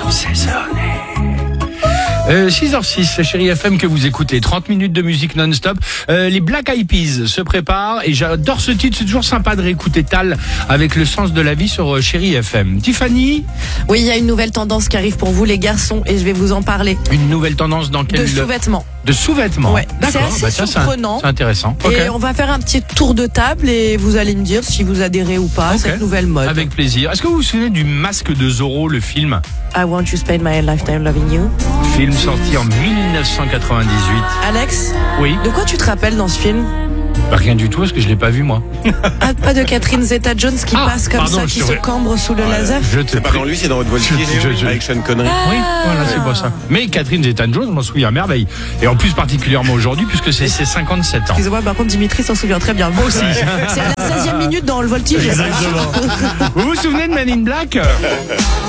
6h06, c'est Chérie FM que vous écoutez. 30 minutes de musique non-stop. Les Black Eyed Peas se préparent et j'adore ce titre. C'est toujours sympa de réécouter Tal avec le sens de la vie sur Chérie FM. Tiffany? Oui, il y a une nouvelle tendance qui arrive pour vous les garçons et je vais vous en parler. Une nouvelle tendance dans quel... De sous-vêtements. De sous-vêtements? Ouais, d'accord. c'est assez surprenant. C'est intéressant. Et Okay. on va faire un petit tour de table et vous allez me dire si vous adhérez ou pas à cette nouvelle mode. Avec plaisir. Est-ce que vous vous souvenez du Masque de Zorro, le film? I Want to Spend My Lifetime Loving You. Film sorti en 1998. Alex? Oui. De quoi tu te rappelles dans ce film? Bah, rien du tout, parce que je l'ai pas vu, moi. Ah, pas de Catherine Zeta-Jones qui passe comme ça, qui se cambre sous le laser? C'est pas dans lui, c'est dans Haute Voltige avec Sean Connery. Oui, voilà, c'est pas ça. Mais Catherine Zeta-Jones, je m'en souviens à merveille. Et en plus, particulièrement aujourd'hui, puisque c'est ses 57 ans. Excusez-moi, par contre, Dimitri s'en souvient très bien. Moi aussi. C'est à la 16e minute dans le voltige. Exactement. Vous vous souvenez de Men in Black?